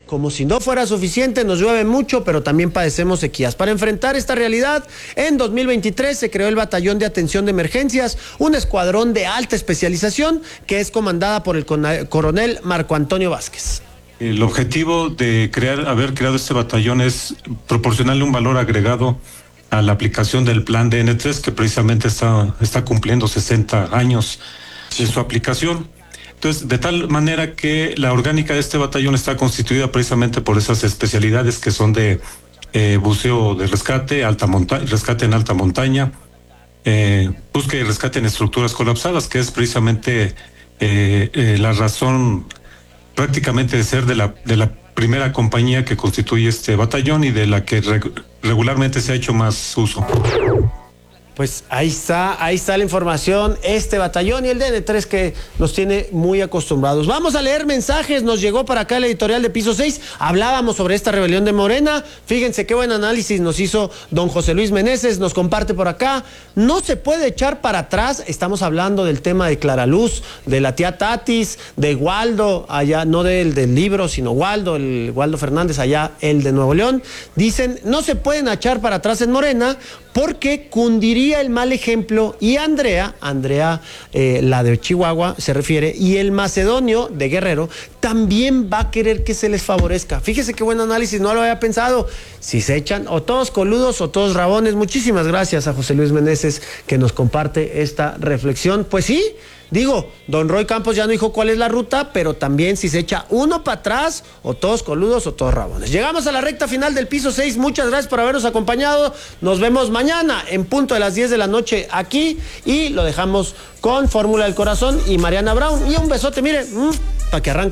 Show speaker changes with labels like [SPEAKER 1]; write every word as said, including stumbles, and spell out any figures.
[SPEAKER 1] como si no fuera suficiente, nos llueve mucho, pero también padecemos sequías. Para enfrentar esta realidad, en dos mil veintitrés se creó el Batallón de Atención de Emergencias, un escuadrón de alta especialización que es comandada por el coronel Marco Antonio Vázquez.
[SPEAKER 2] El objetivo de crear, haber creado este batallón es proporcionarle un valor agregado a la aplicación del plan D N tres, que precisamente está, está cumpliendo sesenta años de su aplicación. Entonces, de tal manera que la orgánica de este batallón está constituida precisamente por esas especialidades que son de eh, buceo de rescate, alta monta- rescate en alta montaña, eh, búsqueda y rescate en estructuras colapsadas, que es precisamente eh, eh, la razón prácticamente de ser de la, de la primera compañía que constituye este batallón y de la que reg- regularmente se ha hecho más uso.
[SPEAKER 1] Pues ahí está, ahí está la información, este batallón y el D N tres que nos tiene muy acostumbrados. Vamos a leer mensajes, nos llegó para acá el editorial de Piso seis, hablábamos sobre esta rebelión de Morena, fíjense qué buen análisis nos hizo don José Luis Meneses, nos comparte por acá, no se puede echar para atrás, estamos hablando del tema de Clara Luz, de la tía Tatis, de Waldo, allá, no del, del libro, sino Waldo, el Waldo Fernández, allá el de Nuevo León, dicen, no se pueden echar para atrás en Morena, porque cundiría el mal ejemplo y Andrea, Andrea, eh, la de Chihuahua se refiere, y el macedonio de Guerrero también va a querer que se les favorezca. Fíjese qué buen análisis, no lo había pensado. Si se echan o todos coludos o todos rabones. Muchísimas gracias a José Luis Meneses que nos comparte esta reflexión. Pues sí, digo, don Roy Campos ya no dijo cuál es la ruta, pero también si se echa uno para atrás, o todos coludos o todos rabones. Llegamos a la recta final del Piso seis, muchas gracias por habernos acompañado, nos vemos mañana en punto de las diez de la noche aquí, y lo dejamos con Fórmula del Corazón y Mariana Brown, y un besote, miren, mmm, para que arranque.